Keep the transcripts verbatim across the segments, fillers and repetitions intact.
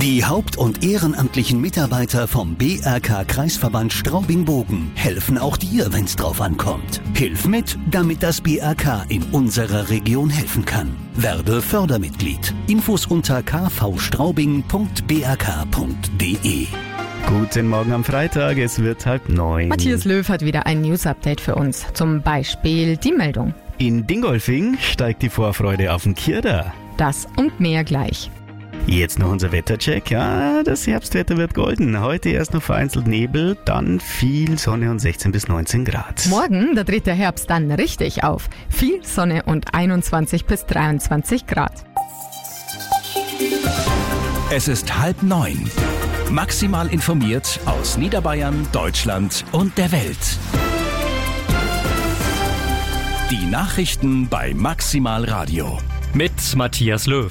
Die haupt- und ehrenamtlichen Mitarbeiter vom B R K-Kreisverband Straubing-Bogen helfen auch dir, wenn's drauf ankommt. Hilf mit, damit das B R K in unserer Region helfen kann. Werde Fördermitglied. Infos unter k v straubing punkt b r k punkt d e. Guten Morgen am Freitag, es wird halb neun. Matthias Löw hat wieder ein News-Update für uns. Zum Beispiel die Meldung. In Dingolfing steigt die Vorfreude auf den Kirder. Das und mehr gleich. Jetzt noch unser Wettercheck. Ja, das Herbstwetter wird golden. Heute erst noch vereinzelt Nebel, dann viel Sonne und sechzehn bis neunzehn Grad. Morgen, da dreht der Herbst dann richtig auf. Viel Sonne und einundzwanzig bis dreiundzwanzig Grad. Es ist halb neun. Maximal informiert aus Niederbayern, Deutschland und der Welt. Die Nachrichten bei Maximal Radio. Mit Matthias Löw.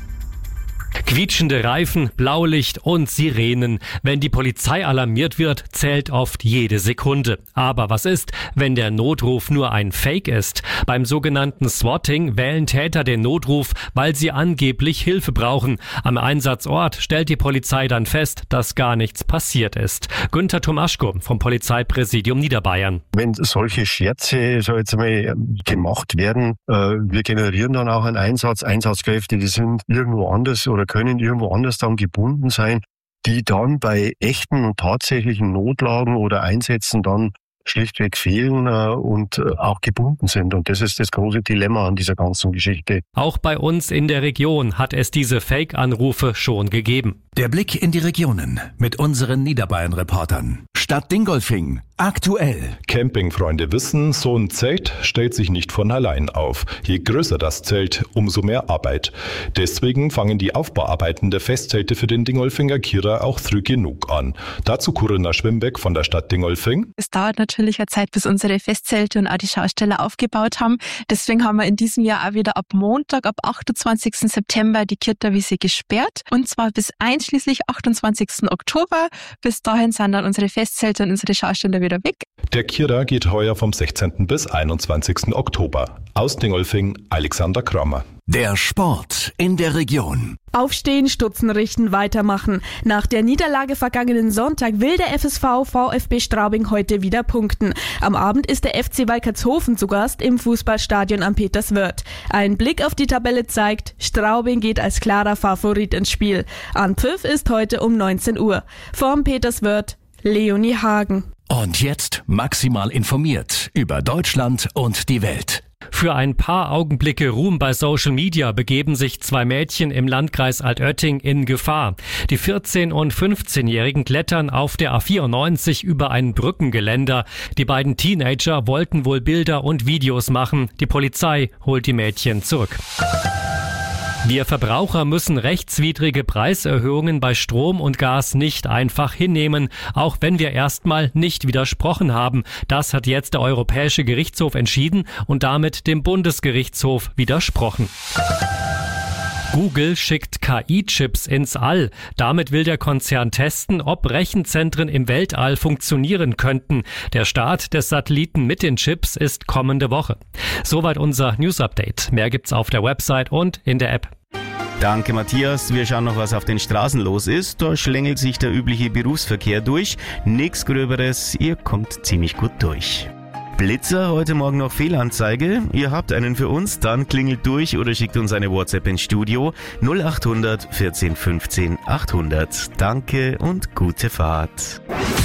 Quietschende Reifen, Blaulicht und Sirenen. Wenn die Polizei alarmiert wird, zählt oft jede Sekunde. Aber was ist, wenn der Notruf nur ein Fake ist? Beim sogenannten Swatting wählen Täter den Notruf, weil sie angeblich Hilfe brauchen. Am Einsatzort stellt die Polizei dann fest, dass gar nichts passiert ist. Günther Tomaschko vom Polizeipräsidium Niederbayern. Wenn solche Scherze so jetzt einmal gemacht werden, äh, wir generieren dann auch einen Einsatz, Einsatzkräfte, die sind irgendwo anders oder können irgendwo anders dann gebunden sein, die dann bei echten und tatsächlichen Notlagen oder Einsätzen dann schlichtweg fehlen äh, und äh, auch gebunden sind. Und das ist das große Dilemma an dieser ganzen Geschichte. Auch bei uns in der Region hat es diese Fake-Anrufe schon gegeben. Der Blick in die Regionen mit unseren Niederbayern-Reportern. Stadt Dingolfing. Aktuell. Campingfreunde wissen, so ein Zelt stellt sich nicht von allein auf. Je größer das Zelt, umso mehr Arbeit. Deswegen fangen die Aufbauarbeiten der Festzelte für den Dingolfinger Kira auch früh genug an. Dazu Corinna Schwimbeck von der Stadt Dingolfing. Es dauert natürlich eine Zeit, bis unsere Festzelte und auch die Schausteller aufgebaut haben. Deswegen haben wir in diesem Jahr auch wieder ab Montag, ab achtundzwanzigsten September die Kirterwiese gesperrt. Und zwar bis einschließlich achtundzwanzigsten Oktober. Bis dahin sind dann unsere Festzelte und unsere Schausteller wieder weg. Der Kira geht heuer vom sechzehnten bis einundzwanzigsten Oktober. Aus Dingolfing, Alexander Kramer. Der Sport in der Region. Aufstehen, Stutzen richten, weitermachen. Nach der Niederlage vergangenen Sonntag will der F S V VfB Straubing heute wieder punkten. Am Abend ist der F C Walkertshofen zu Gast im Fußballstadion am Peterswörth. Ein Blick auf die Tabelle zeigt, Straubing geht als klarer Favorit ins Spiel. Anpfiff ist heute um neunzehn Uhr. Vorm Peterswörth Leonie Hagen. Und jetzt maximal informiert über Deutschland und die Welt. Für ein paar Augenblicke Ruhm bei Social Media begeben sich zwei Mädchen im Landkreis Altötting in Gefahr. Die vierzehn- und fünfzehnjährigen klettern auf der A vierundneunzig über ein Brückengeländer. Die beiden Teenager wollten wohl Bilder und Videos machen. Die Polizei holt die Mädchen zurück. Wir Verbraucher müssen rechtswidrige Preiserhöhungen bei Strom und Gas nicht einfach hinnehmen, auch wenn wir erstmal nicht widersprochen haben. Das hat jetzt der Europäische Gerichtshof entschieden und damit dem Bundesgerichtshof widersprochen. Google schickt K I-Chips ins All. Damit will der Konzern testen, ob Rechenzentren im Weltall funktionieren könnten. Der Start des Satelliten mit den Chips ist kommende Woche. Soweit unser News-Update. Mehr gibt's auf der Website und in der App. Danke Matthias, wir schauen noch, was auf den Straßen los ist. Da schlängelt sich der übliche Berufsverkehr durch. Nichts Gröberes, ihr kommt ziemlich gut durch. Blitzer, heute Morgen noch Fehlanzeige. Ihr habt einen für uns, dann klingelt durch oder schickt uns eine WhatsApp ins Studio null acht hundert vierzehn fünfzehn achthundert. Danke und gute Fahrt.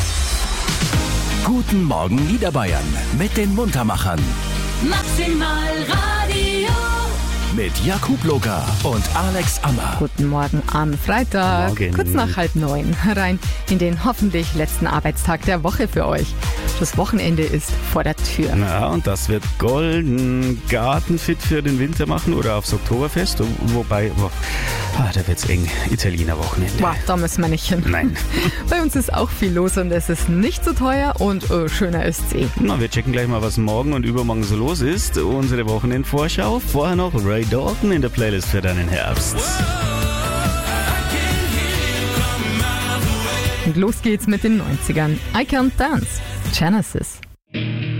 Guten Morgen Niederbayern mit den Muntermachern. Maximal Radio. Mit Jakub Loga und Alex Ammer. Guten Morgen am Freitag, Morgen. Kurz nach halb neun, rein in den hoffentlich letzten Arbeitstag der Woche für euch. Das Wochenende ist vor der Tür. Na, und das wird golden. Gartenfit für den Winter machen oder aufs Oktoberfest. Wobei, oh, ah, da wird's eng. Italiener Wochenende. Boah, da müssen wir nicht hin. Nein. Bei uns ist auch viel los und es ist nicht so teuer und äh, schöner ist's eh. Na, wir checken gleich mal, was morgen und übermorgen so los ist. Unsere Wochenendvorschau. Vorher noch Ray Dalton in der Playlist für deinen Herbst. Und los geht's mit den neunzigern. I Can't Dance. Genesis.